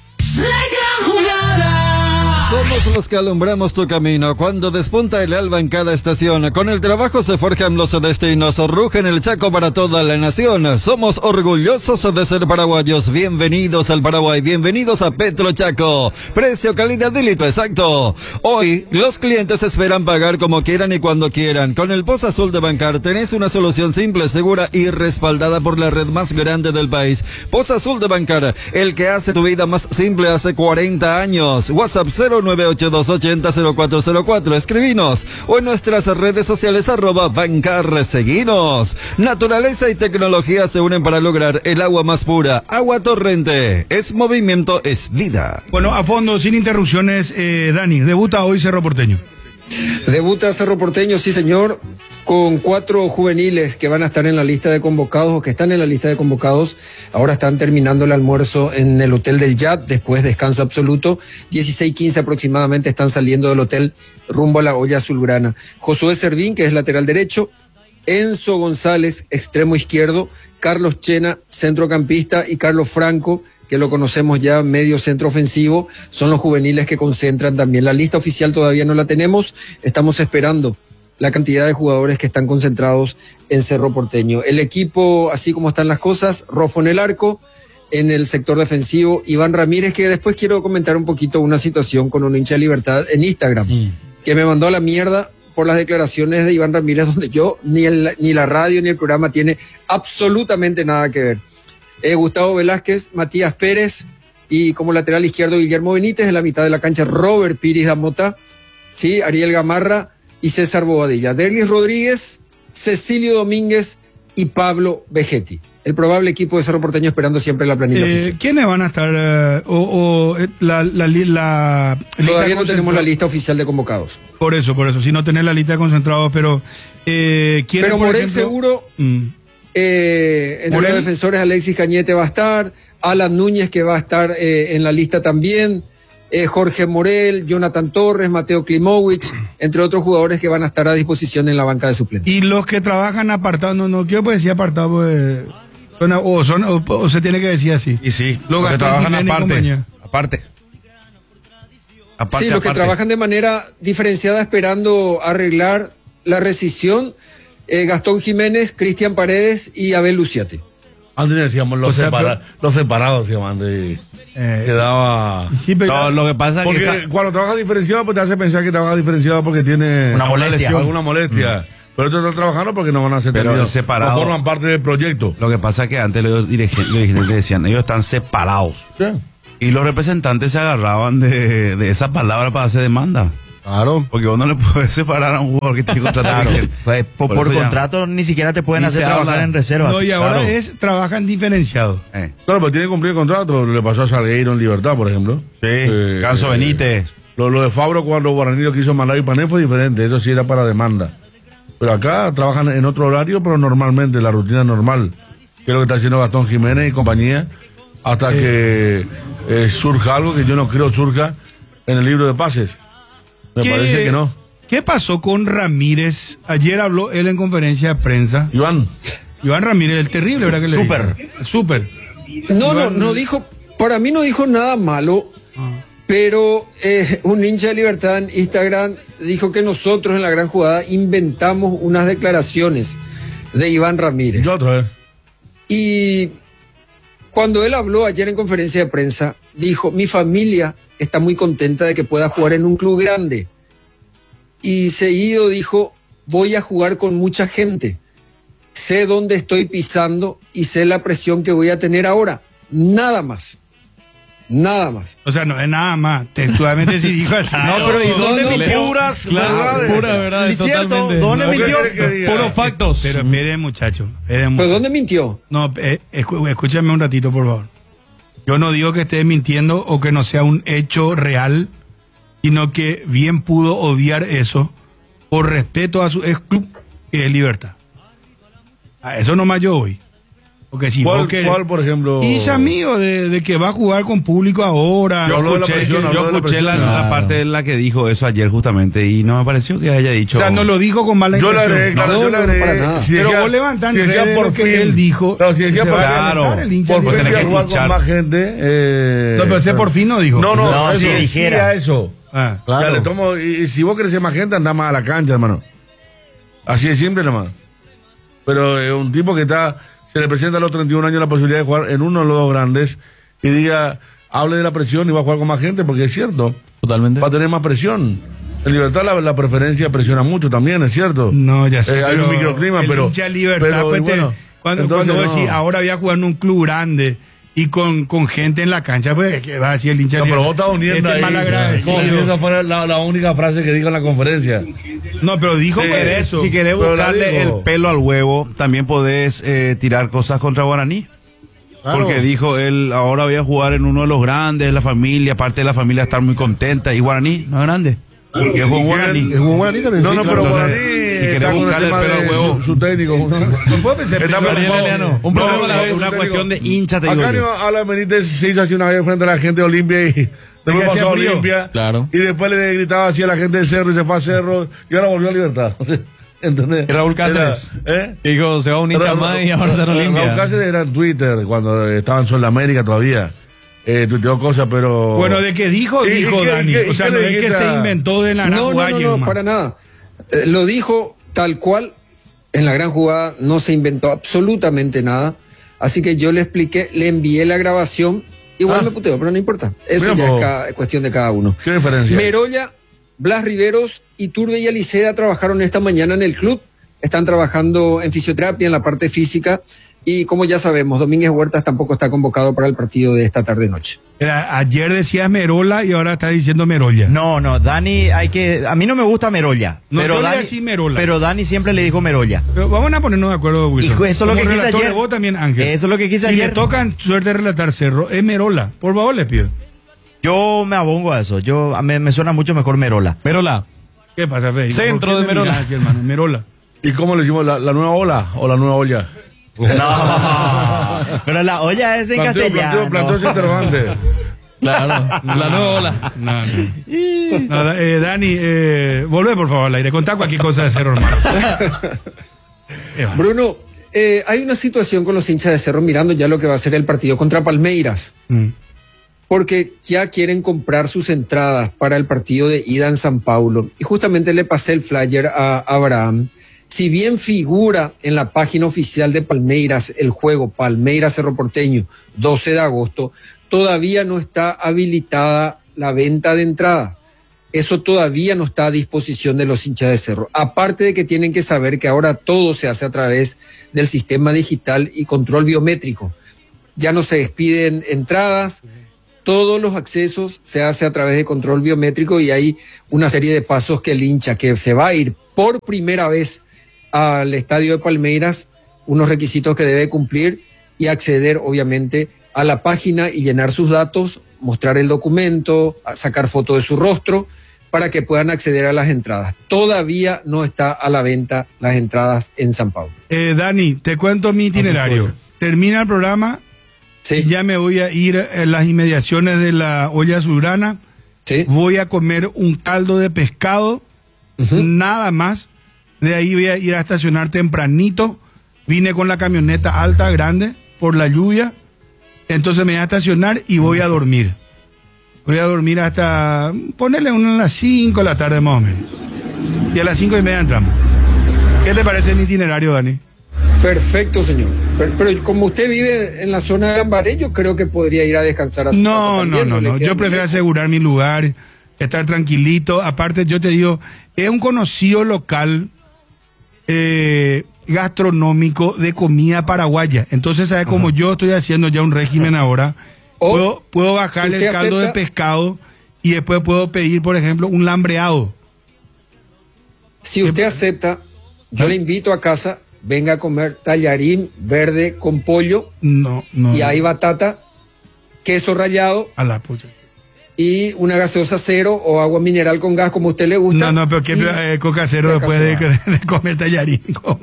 Somos los que alumbramos tu camino cuando despunta el alba en cada estación. Con el trabajo se forjan los destinos, ruge en el Chaco para toda la nación. Somos orgullosos de ser paraguayos. Bienvenidos al Paraguay, bienvenidos a Petro Chaco. Precio, calidad, delito exacto. Hoy, los clientes esperan pagar como quieran y cuando quieran. Con el Post Azul de Bancar tenés una solución simple, segura y respaldada por la red más grande del país. Post Azul de Bancar, el que hace tu vida más simple hace cuarenta años. WhatsApp cero nueve ocho dos ochenta cero cuatro cero cuatro. Escribinos o en nuestras redes sociales arroba Bancar. Seguinos. Naturaleza y tecnología se unen para lograr el agua más pura. Agua Torrente. Es movimiento, es vida. Bueno, a fondo, sin interrupciones, eh, Dani, debuta hoy Cerro Porteño. Debuta Cerro Porteño, sí señor, con cuatro juveniles que van a estar en la lista de convocados o que están en la lista de convocados. Ahora están terminando el almuerzo en el Hotel del Yat, después descanso absoluto. dieciséis quince aproximadamente están saliendo del hotel rumbo a la olla azulgrana. Josué Servín, que es lateral derecho. Enzo González, extremo izquierdo. Carlos Chena, centrocampista. Y Carlos Franco, que lo conocemos ya, medio centro ofensivo, son los juveniles que concentran también. La lista oficial todavía no la tenemos, estamos esperando la cantidad de jugadores que están concentrados en Cerro Porteño. El equipo, así como están las cosas, Rofo en el arco, en el sector defensivo, Iván Ramírez, que después quiero comentar un poquito una situación con un hincha de Libertad en Instagram, mm. que me mandó a la mierda por las declaraciones de Iván Ramírez, donde yo, ni, el, ni la radio ni el programa tiene absolutamente nada que ver. Eh, Gustavo Velázquez, Matías Pérez y como lateral izquierdo Guillermo Benítez, en la mitad de la cancha Robert Piris Damota, ¿sí? Ariel Gamarra y César Bobadilla, Derlis Rodríguez, Cecilio Domínguez y Pablo Vegetti. El probable equipo de Cerro Porteño esperando siempre la planilla eh, oficial. ¿Quiénes van a estar? Uh, o, o la, la, la, la Todavía no tenemos la lista oficial de convocados. Por eso, por eso, si no tenés la lista de concentrados, pero... Eh, pero Morel ejemplo? seguro... Mm. Eh, entre Morel. los defensores Alexis Cañete va a estar, Alan Núñez que va a estar eh, en la lista también, eh, Jorge Morel, Jonathan Torres, Mateo Klimowicz, entre otros jugadores que van a estar a disposición en la banca de suplentes. Y los que trabajan apartados, no, no quiero pues decir apartados, pues, Son, o, son, o, o se tiene que decir así. Y sí, Lo los que Gastón trabajan Jiménez y aparte, compañía. aparte. Aparte, Sí, los que aparte. trabajan de manera diferenciada esperando arreglar la rescisión, eh, Gastón Jiménez, Cristian Paredes y Abel Luciati. Antes decíamos los, O sea, separa- los separados, se llaman, de, Eh, quedaba... sí, pero No, lo que pasa es que Porque esa- cuando trabajas diferenciado, pues te hace pensar que trabajas diferenciado porque tiene Una molestia. lesión, alguna molestia. Pero estos están trabajando porque no van a ser Pero tenidos, separado. no forman parte del proyecto. Lo que pasa es que antes los dirigentes, los dirigentes decían, ellos están separados. ¿Sí? Y los representantes se agarraban de, de esa palabra para hacer demanda. Claro. Porque vos no le puedes separar a un jugador que tiene contrato. vigente. Pues, por Por por eso ya- contrato ni siquiera te pueden Ni hacer se trabajar habla. en reserva. no, y ahora claro. es, trabajan diferenciados. Eh, Claro, pero tiene que cumplir el contrato. Le pasó a Salgueiro en Libertad, por ejemplo. Sí, Eh, Ganso eh, Benítez. Lo, lo de Fabro cuando Guaraní lo quiso mandar y Pané fue diferente. Eso sí era para demanda. Pero acá trabajan en otro horario, pero normalmente, la rutina normal. Que es lo que está haciendo Gastón Jiménez y compañía. Hasta que eh, surja algo que yo no creo surja en el libro de pases. Me ¿Qué- parece que no. ¿Qué pasó con Ramírez? Ayer habló él en conferencia de prensa. Iván. Iván Ramírez, el terrible, ¿verdad que le Súper. dijo? Súper. No, no, Iván- no dijo, para mí no dijo nada malo, pero eh, un hincha de Libertad en Instagram dijo que nosotros en la gran jugada inventamos unas declaraciones de Iván Ramírez. Yo otra vez. Y cuando él habló ayer en conferencia de prensa, dijo, mi familia está muy contenta de que pueda jugar en un club grande. Y seguido dijo, voy a jugar con mucha gente. Sé dónde estoy pisando y sé la presión que voy a tener ahora. Nada más. Nada más. O sea, no es nada más. Textualmente sí dijo así. No, pero ¿y dónde no, mintió? puras Claro, verdades. pura verdad, ¿Es cierto? totalmente. ¿Dónde No, ¿qué mintió? quiere que diga? Puros factos. Pero miren, muchacho. ¿Pero dónde mintió? No, eh, escu- escúchame un ratito, por favor. Yo no digo que esté mintiendo o que no sea un hecho real, sino que bien pudo odiar eso por respeto a su ex club, que es Libertad. A eso nomás yo voy. Porque si ¿Cuál, vos querés- cuál, por ejemplo? Y es amigo de, de que va a jugar con público ahora. Yo habló de la escuché, presión, yo habló de la escuché la, presión. la Claro. parte en la que dijo eso ayer justamente y no me pareció que haya dicho. O sea, no lo dijo con mala Yo le intención. agregué, claro, No, yo le no, no, agregué. para nada. Si Pero decía- vos levantás en si decía redes por lo que fin, él dijo. Claro, si decía se por va a Claro. levantar el hincha por de fin tenés Libertad. que jugar con escuchar. más gente. Eh, No, pero ese por fin no dijo. No, no, No, eso si decía dijera. eso. Ah. Claro. Ya le tomo, y, y si vos querés ser más gente, anda más a la cancha, hermano. Así de simple, nomás. Pero eh, un tipo que está, se le presenta a los treinta y un años la posibilidad de jugar en uno de los dos grandes y diga, hable de la presión y va a jugar con más gente, porque es cierto, Totalmente. va a tener más presión. En Libertad la, la preferencia presiona mucho también, es cierto. No, ya sé. Eh, hay pero un microclima, el pero. hincha de Libertad, pero, pues, y te- bueno, cuando, entonces cuando vos no. decís, ahora voy a jugar en un club grande y con, con gente en la cancha, pues, ¿qué va a decir el hincha No, de pero vos Libertad? estás uniendo Este ahí. malagradecido. Como si esa fuera la, la única frase que dijo en la conferencia. No, pero dijo Si por querés, eso. si querés Pero la buscarle digo. el pelo al huevo, también podés eh, tirar cosas contra Guaraní. Claro. Porque dijo él, ahora voy a jugar en uno de los grandes de la familia, aparte de la familia estar muy contenta. Y Guaraní no es grande. Porque es un Guaraní. Es un Guaraní también. No, sí, no, claro. pero Entonces, Guaraní y querés está con el buscarle tema el pelo de al huevo. su, su técnico. No puedo pensar. Está pero- preocupado. Eliano, un No, programa a la no, vez. su Una técnico. cuestión de hincha, te digo Acá yo. no habla Benítez, se hizo así una vez frente a la gente de Olimpia y después hacía pasó a frío. Olimpia. Claro. Y después le gritaba así a la gente de Cerro y se fue a Cerro y ahora volvió a Libertad. ¿Entendés? Y Raúl Cáceres. Era, ¿eh? Digo, se va un hincha Ra- más y ahora está en Ra- Olimpia. Raúl Cáceres era en Twitter cuando estaba en Sudamérica todavía. Eh, tuiteó cosas, pero. Bueno, de que dijo, ¿Y- y dijo qué- Dani. y qué- y O sea, qué no le es que dijiste se a- inventó de la gran No, no, jugada, no, no, Germán. para nada. Eh, lo dijo tal cual. En la gran jugada no se inventó absolutamente nada. Así que yo le expliqué, le envié la grabación. Igual Ah. me puteo, pero no importa. Eso Mira, ya po. es cada- cuestión de cada uno. ¿Qué diferencia? Merolla, Blas Riveros, Iturbe y Aliceda trabajaron esta mañana en el club. Están trabajando en fisioterapia, en la parte física. Y como ya sabemos, Domínguez Huertas tampoco está convocado para el partido de esta tarde-noche. Era- ayer decías Merola y ahora está diciendo Merolla. No, no, Dani, hay que. A mí no me gusta Merolla. No, pero yo le Dani, decí Merola. pero Dani siempre le dijo Merolla. Pero vamos a ponernos de acuerdo, Wilson. Hijo, eso es lo Como que quise relator ayer. de vos también, Ángel. Eso es lo que quise si ayer. le tocan suerte de relatar Cerro, es Merola. Por favor, les pido. Yo me abongo a eso. Yo a- me, me suena mucho mejor Merola. Merola. ¿Qué pasa, Fede? Centro ¿Por qué de me Merola. mirás así, hermano? Merola. ¿Y cómo le decimos? ¿La, la nueva ola o la nueva olla? No. Pero la olla es en Planteo, castellano. planteo, planteo ese interrogante. Claro. La nueva ola. No, no. No, da- eh, Dani, eh, volvé por favor al aire. Contá cualquier cosa de Cerro, hermano. Eh, bueno. Bruno, Eh, hay una situación con los hinchas de Cerro mirando ya lo que va a ser el partido contra Palmeiras. Mm. Porque ya quieren comprar sus entradas para el partido de ida en San Paulo. Y justamente le pasé el flyer a Abraham. Si bien figura en la página oficial de Palmeiras el juego Palmeiras Cerro Porteño, doce de agosto, todavía no está habilitada la venta de entradas. Eso todavía no está a disposición de los hinchas de Cerro. Aparte de que tienen que saber que ahora todo se hace a través del sistema digital y control biométrico. Ya no se expiden entradas. Todos los accesos se hace a través de control biométrico y hay una serie de pasos que el hincha que se va a ir por primera vez al estadio de Palmeiras, unos requisitos que debe cumplir y acceder obviamente a la página y llenar sus datos, mostrar el documento, sacar foto de su rostro para que puedan acceder a las entradas. Todavía no está a la venta las entradas en San Paulo. Eh, Dani, te cuento mi itinerario. Termina el programa. Sí. Ya me voy a ir en las inmediaciones de la olla azulgrana. Sí. Voy a comer un caldo de pescado, uh-huh. nada más. De ahí voy a ir a estacionar tempranito. Vine con la camioneta alta, grande, por la lluvia. Entonces me voy a estacionar y voy a dormir. Voy a dormir hasta, ponerle una a las cinco de la tarde más o menos. Y a las cinco y media entramos. ¿Qué te parece el itinerario, Dani? Perfecto, señor. Pero, pero como usted vive en la zona de Lambaré, yo creo que podría ir a descansar a su no, casa también. No, no, no. Yo prefiero asegurar mi lugar, estar tranquilito. Aparte, yo te digo, es un conocido local eh, gastronómico de comida paraguaya. Entonces, ¿sabes? Ajá. Como yo estoy haciendo ya un régimen ahora, o, puedo, puedo bajar si el caldo acepta, de pescado y después puedo pedir, por ejemplo, un lambreado. Si usted acepta, yo ¿Ah? le invito a casa. Venga a comer tallarín verde con pollo. No, no. Y hay batata, queso rallado. A la pucha. Y una gaseosa cero o agua mineral con gas, como a usted le gusta. No, no, pero ¿qué eh, coca cero después de, de comer tallarín?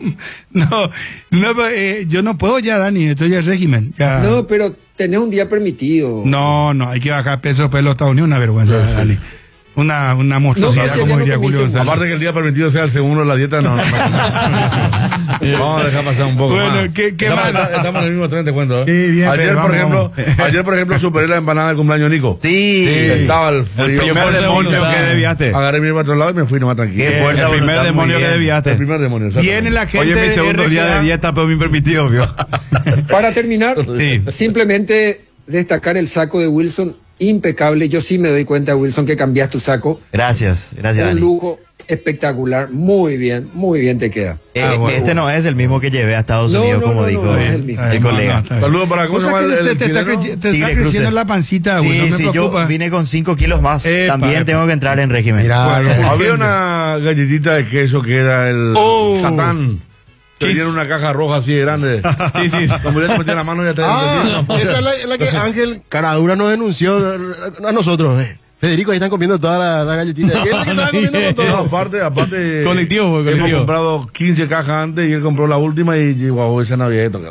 No, no eh, yo no puedo ya, Dani, estoy en régimen. Ya. No, pero tenés un día permitido. No, no, hay que bajar peso después de los Estados Unidos, una vergüenza, sí, Dani. Una, una monstruosidad, no, como diría Julio González. Aparte que el día permitido sea el segundo de la dieta, no. no, no. Vamos a dejar pasar un poco bueno, más. ¿qué, qué estamos, más? estamos en el mismo tren, te cuento. ¿eh? Sí, bien, ayer, pero, por vamos. ejemplo, ayer, por ejemplo, superé la empanada del cumpleaños de Nico. Sí. sí. Estaba el frío. El primer demonio que desviaste. Agarré mi otro lado y me fui nomás tranquilo. Qué fuerza, el primer demonio que desviaste. El primer demonio. Viene la gente. Oye, mi segundo de día de dieta, pero mi permitido, ¿vio? Para terminar, sí. simplemente destacar el saco de Wilson. Impecable, yo sí me doy cuenta, Wilson, que cambiaste tu saco. Gracias, gracias. Un Dani. lujo espectacular, muy bien, muy bien te queda. Eh, ah, bueno. Este no es el mismo que llevé a Estados no, Unidos, no, como no, dijo no, el, no es el, mismo. el colega. No, no, Saludos para cómo se llama el, el te, te, está, cre te está creciendo la pancita, güey. Sí, no me sí, preocupa. yo vine con cinco kilos más. Epa, También epa. tengo que entrar en régimen. Mira, bueno, había una galletita de queso que era el oh. Satán. Que tiene una caja roja así de grande. Sí, sí. Como ya te metí la mano ya te ah, esa es la, la que Ángel Caradura nos denunció a nosotros. Eh. Federico, ahí están comiendo toda la, la galletita. ¿Qué es lo que estaban comiendo con todo? No, aparte, aparte. Colectivo, fue colectivo. Hemos comprado quince cajas antes y él compró la última y wow, esa Navidad toca.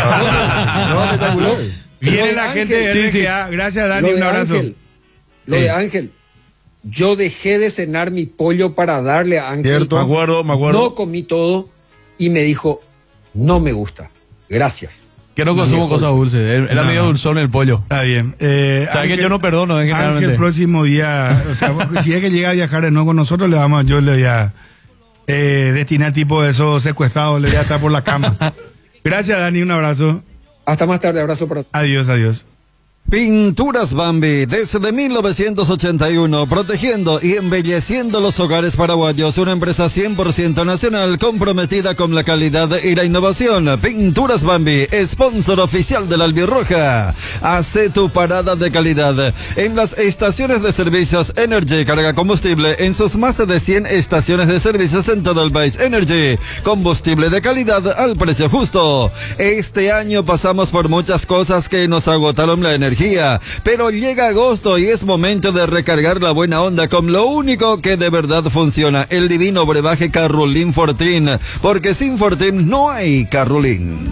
No, espectacular. Viene la gente de sí, sí. Gracias, Dani, un abrazo. Ángel, lo sí. de Ángel. Yo dejé de cenar mi pollo para darle a Ángel. Cierto, me acuerdo, me acuerdo. No comí todo y me dijo, no me gusta. Gracias. Que no consumo cosas dulces. Era no, medio dulzón el pollo. Está bien. Eh, o sea, Ángel, que yo no perdono, eh, Ángel el próximo día, o sea, si es que llega a viajar de nuevo con nosotros, le vamos, yo le voy a eh, destinar tipo de esos secuestrados, le voy a estar por la cama. Gracias, Dani, un abrazo. Hasta más tarde, abrazo para todos. Adiós, adiós. Pinturas Bambi, desde mil novecientos ochenta y uno, protegiendo y embelleciendo los hogares paraguayos, una empresa cien por ciento nacional comprometida con la calidad y la innovación. Pinturas Bambi, sponsor oficial de la Albirroja. Hace tu parada de calidad en las estaciones de servicios Energy, carga combustible en sus más de cien estaciones de servicios en todo el país. Energy, combustible de calidad al precio justo. Este año pasamos por muchas cosas que nos agotaron la energía. Pero llega agosto y es momento de recargar la buena onda con lo único que de verdad funciona, el divino brebaje Carrulín Fortín, porque sin Fortín no hay Carrulín.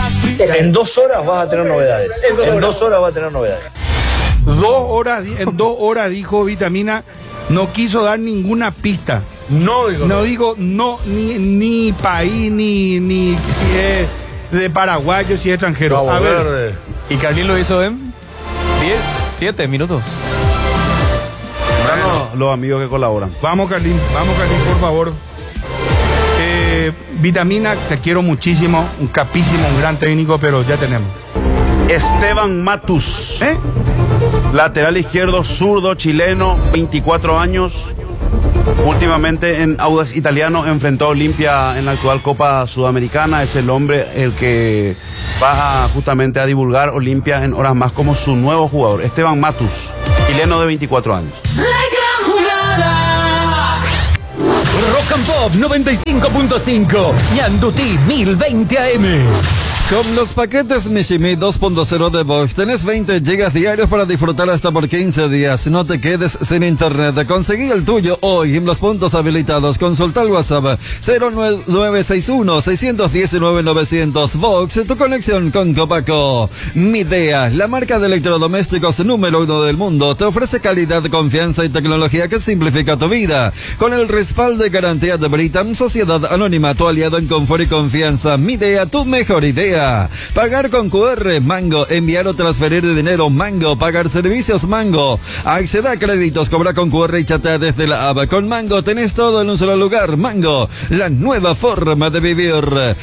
En dos horas vas a tener novedades. En dos horas vas a tener novedades. Dos horas, en dos horas dijo Vitamina, no quiso dar ninguna pista. No digo. No digo no, ni, ni país, ni, ni si es de paraguayos y extranjeros. Cabo A ver, Verde. Y Carlín lo hizo en diez, siete minutos. Bueno, los amigos que colaboran. vamos Carlín, vamos Carlín, por favor. Eh, Vitamina, te quiero muchísimo, un capísimo, un gran técnico, pero ya tenemos. Esteban Matus, ¿Eh? lateral izquierdo, zurdo, chileno, veinticuatro años. Últimamente en Audax Italiano enfrentó a Olimpia en la actual Copa Sudamericana. Es el hombre el que va a, justamente a divulgar Olimpia en horas más como su nuevo jugador. Esteban Matus, chileno de veinticuatro años. Rock and Pop noventa y cinco punto cinco, Ñandutí mil veinte A M. Con los paquetes Mishimi dos punto cero de Vox tenés veinte gigas diarios para disfrutar hasta por quince días. No te quedes sin internet. Conseguí el tuyo hoy en los puntos habilitados. Consulta el WhatsApp cero nueve seis uno, seis uno nueve, nueve cero cero. Vox, tu conexión con Copaco. Midea, la marca de electrodomésticos número uno del mundo, te ofrece calidad, confianza y tecnología que simplifica tu vida. Con el respaldo y garantía de Britam, Sociedad Anónima, tu aliado en confort y confianza. Midea, tu mejor idea. Pagar con Q R, Mango. Enviar o transferir de dinero, Mango. Pagar servicios, Mango. Acceda a créditos, cobra con Q R y chatea desde la app. Con Mango tenés todo en un solo lugar. Mango, la nueva forma de vivir.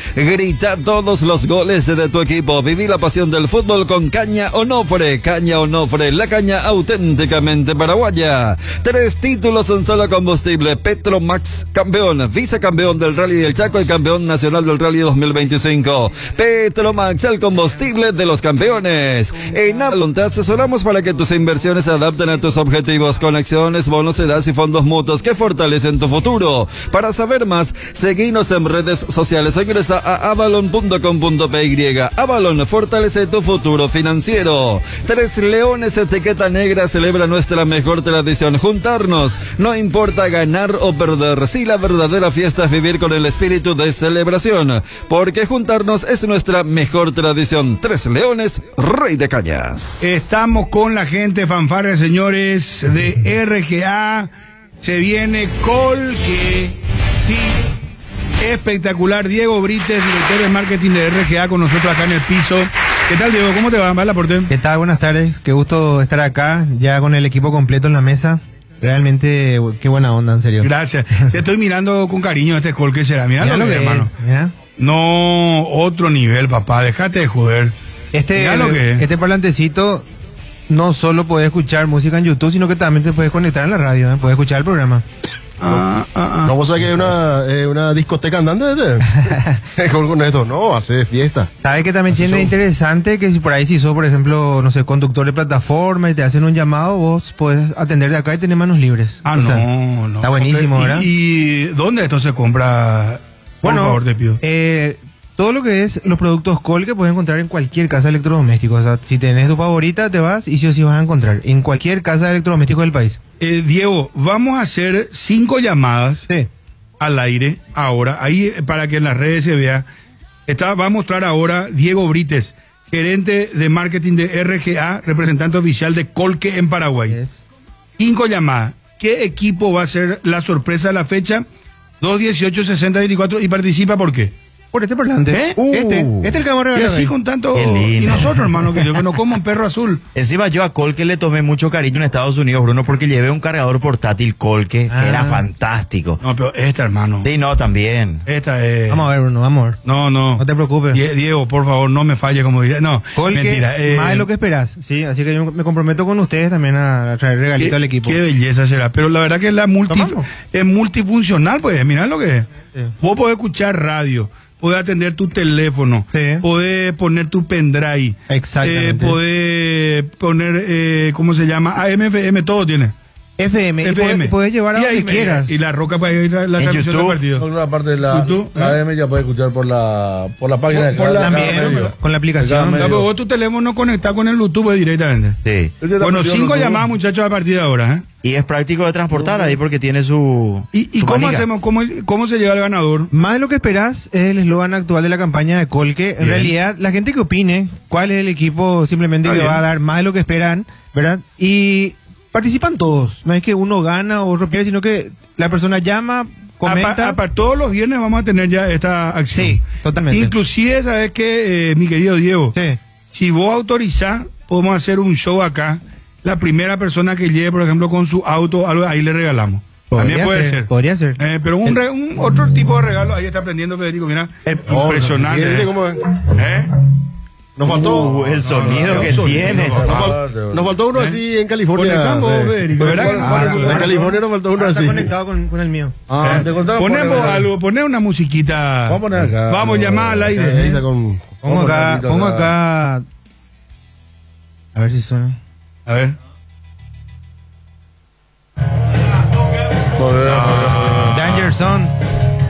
Grita todos los goles de tu equipo. Viví la pasión del fútbol con Caña Onofre. Caña Onofre, la caña auténticamente paraguaya. Tres títulos en solo combustible. Petromax, campeón, vicecampeón del Rally del Chaco y campeón nacional del Rally dos mil veinticinco. Petromax, el combustible de los campeones. En Avalon te asesoramos para que tus inversiones se adapten a tus objetivos, con acciones, bonos, sedas y fondos mutuos que fortalecen tu futuro. Para saber más, seguinos en redes sociales o ingresa a avalon punto com punto p y. Avalon, fortalece tu futuro financiero. Tres Leones Etiqueta Negra celebra nuestra mejor tradición, juntarnos. No importa ganar o perder, si la verdadera fiesta es vivir con el espíritu de celebración, porque juntarnos es nuestra mejor tradición. Tres Leones, Rey de Cañas. Estamos con la gente fanfarria, señores, de R G A. Se viene Colque. Sí, espectacular. Diego Brites, director de marketing de R G A, con nosotros acá en el piso. ¿Qué tal, Diego? ¿Cómo te va? ¿Va la porte? ¿Qué tal? Buenas tardes. Qué gusto estar acá, ya con el equipo completo en la mesa. Realmente, qué buena onda, en serio. Gracias. Sí, estoy mirando con cariño este Colque será. Mira lo que es, hermano. Mira. No, otro nivel, papá. Déjate de joder. Este, Mirá lo que es. este parlantecito no solo puedes escuchar música en YouTube, sino que también te puedes conectar en la radio, ¿eh? Puedes escuchar el programa. Ah, ah, ah. No, vos sabés que hay una, eh, una discoteca andante desde con, con esto, no, hace fiesta. ¿Sabes que también tiene interesante que si por ahí si sos, por ejemplo, no sé, conductor de plataforma y te hacen un llamado, vos podés atender de acá y tener manos libres? Ah, O sea, no, no. Está buenísimo, Ok. ¿verdad? ¿Y, y dónde esto se compra? Por Bueno, favor, te pido. Eh, todo lo que es los productos Colque puedes encontrar en cualquier casa de electrodomésticos. O sea, si tenés tu favorita, te vas y sí o sí vas a encontrar en cualquier casa de electrodomésticos del país. Eh, Diego, vamos a hacer cinco llamadas Sí. al aire ahora, ahí eh, para que en las redes se vea. Está, va a mostrar ahora Diego Brites, gerente de marketing de R G A, representante oficial de Colque en Paraguay. Es- Cinco llamadas. ¿Qué equipo va a ser la sorpresa de la fecha? dos dieciocho sesenta veinticuatro y participa ¿por qué? Por este parlante. ¿Eh? Este, este es el que vamos a Y regalar así hoy. con tanto... Qué lindo. Y nosotros, hermano, que yo que no como un perro azul. Encima yo a Colque le tomé mucho cariño en Estados Unidos, Bruno, porque llevé un cargador portátil Colque, Ah. que era fantástico. No, pero esta, hermano. Sí, no, también. Esta es... Vamos a ver, Bruno, vamos a ver. No, no. No te preocupes. Die- Diego, por favor, no me falle como diría. No, Colque, mentira. eh, más de lo que esperás, ¿sí? Así que yo me comprometo con ustedes también a traer regalito qué, al equipo. Qué belleza será. Pero la verdad que es la multi, Tomamos. es multifuncional, pues. Mirá lo que es. Sí. Vos podés escuchar radio, podés atender tu teléfono, Sí. podés poner tu pendrive, Exactamente. eh, podés poner, eh, ¿cómo se llama? A M, F M, todo tiene. F M, y F M. podés, podés llevar a Y donde ahí- quieras. Y la roca para ir a la En transmisión del YouTube. partido. Por una parte de la, YouTube, la ¿eh? A M ya puede escuchar por la, por la página Por- de por cada- la- cada También, medio. con la aplicación. De cada No, medio. pero vos tu teléfono conectado con el YouTube directamente. Sí. Yo te la Bueno, metí en cinco YouTube. llamadas, muchachos, a partir de ahora, ¿eh? Y es práctico de transportar ahí porque tiene su... ¿Y, y su cómo manija. hacemos? ¿Cómo, ¿Cómo se llega al ganador? Más de lo que esperás es el eslogan actual de la campaña de Colque. En Bien. realidad, la gente que opine cuál es el equipo simplemente Está que bien. va a dar más de lo que esperan, ¿verdad? Y participan todos. No es que uno gana o otro pierde, sino que la persona llama, comenta. Para todos los viernes vamos a tener ya esta acción. Sí, totalmente. Inclusive, ¿sabes qué, eh, mi querido Diego? Sí. Si vos autorizás, podemos hacer un show acá. La primera persona que llegue, por ejemplo, con su auto, algo ahí le regalamos. Podría También puede ser, ser. Podría ser. Eh, pero un, re- un otro tipo de regalo, ahí está aprendiendo Federico, mira. Impresionante. ¿Viste cómo es? ¿Eh? Nos faltó. Uh, el sonido no, que sonido, tiene. no, Nos, no. fal- nos faltó uno así en California. Conectamos, de- Federico, ¿verdad que no? Ah, en California nos faltó uno Está así. conectado con, con el mío. Ah, Eh, te contaba por Ponemos regalar. algo, poner una musiquita. Vamos a poner acá. Vamos, llamar al aire. Ahí está con. Pongo vamos a acá, poner pongo acá. A ver si suena. A ver. Danger Zone.